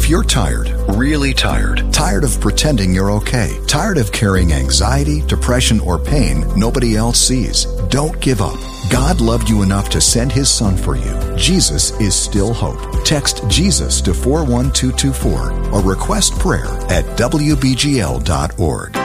If you're tired, really tired of pretending you're okay, tired of carrying anxiety, depression, or pain nobody else sees, don't give up. God loved you enough to send His Son for you. Jesus is still hope. Text Jesus to 41224 or request prayer at WBGL.org.